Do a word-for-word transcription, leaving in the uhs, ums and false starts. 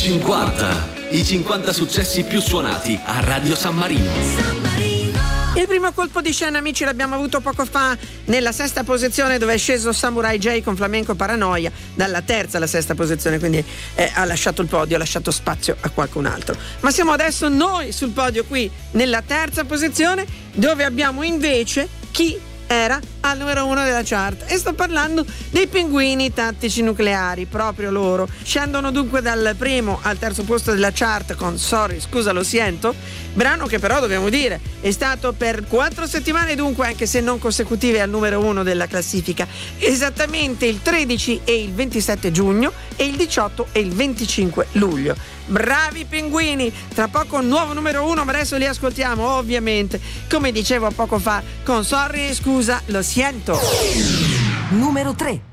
cinquanta. I cinquanta successi più suonati a Radio San Marino. San Marino. Il primo colpo di scena, amici, l'abbiamo avuto poco fa nella sesta posizione, dove è sceso Samurai J con Flamenco Paranoia, dalla terza alla sesta posizione, quindi eh, ha lasciato il podio, ha lasciato spazio a qualcun altro. Ma siamo adesso noi sul podio qui nella terza posizione, dove abbiamo invece chi era al numero uno della chart, e sto parlando dei Pinguini Tattici Nucleari. Proprio loro scendono dunque dal primo al terzo posto della chart con Sorry, scusa lo siento, brano che però dobbiamo dire è stato per quattro settimane, dunque anche se non consecutive, al numero uno della classifica, esattamente il tredici e il ventisette giugno e il diciotto e il venticinque luglio. Bravi Pinguini, tra poco un nuovo numero uno, ma adesso li ascoltiamo ovviamente, come dicevo poco fa, con Sorry, scusa lo siento. Numero tre.